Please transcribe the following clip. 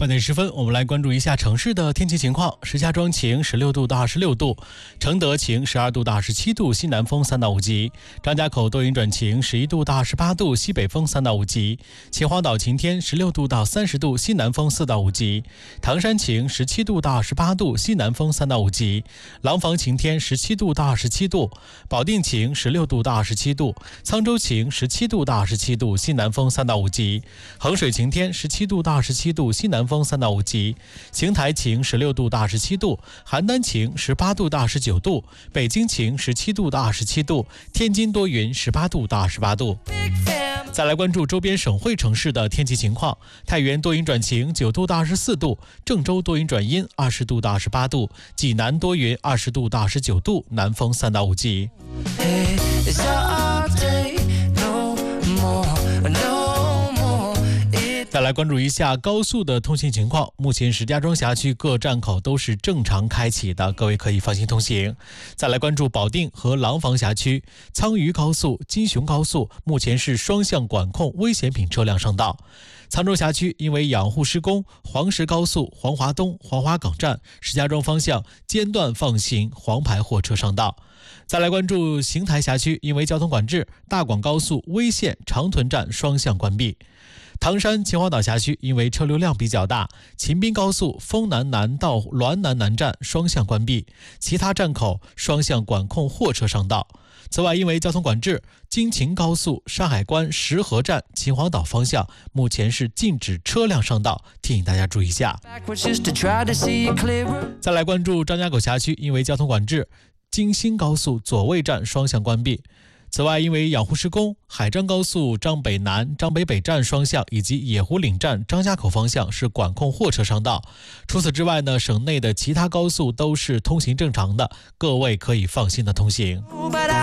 8点10分，我们来关注一下城市的天气情况。石家庄晴，16度到26度；承德晴，12度到27度，西南风3到5级；张家口多云转晴，11度到28度，西北风3到5级；秦皇岛晴天，16度到30度，西南风4到5级；唐山晴，17度到28度，西南风3到5级；廊坊晴天，17度到27度；保定晴，16度到27度；沧州晴，17度到27度，西南风3到5级；衡水晴天，17度到27度，西南风3到5级；邢台晴16度到27度，邯郸晴18度到29度，北京晴17度到27度，天津多云18度到28度。再来关注周边省会城市的天气情况。太原多云转晴9度到24度，郑州多云转阴20度到28度，济南多云20度到29度，南风3到5级。再来关注一下高速的通行情况。目前石家庄辖区各站口都是正常开启的，各位可以放心通行。再来关注保定和廊坊辖区，沧渝高速、金雄高速目前是双向管控危险品车辆上道。沧州辖区因为养护施工，黄石高速黄华东、黄华港站石家庄方向间断放行黄牌货车上道。再来关注邢台辖区，因为交通管制，大广高速威县长屯站双向关闭。唐山秦皇岛辖区因为车流量比较大，秦滨高速丰南南到滦南南站双向关闭，其他站口双向管控货车上道。此外，因为交通管制，京秦高速山海关石河站秦皇岛方向目前是禁止车辆上道，提醒大家注意一下。再来关注张家口辖区，因为交通管制，京新高速左卫站双向关闭。此外，因为养护施工，海张高速张北南、张北北站双向以及野湖岭站张家口方向是管控货车上道。除此之外呢，省内的其他高速都是通行正常的，各位可以放心的通行。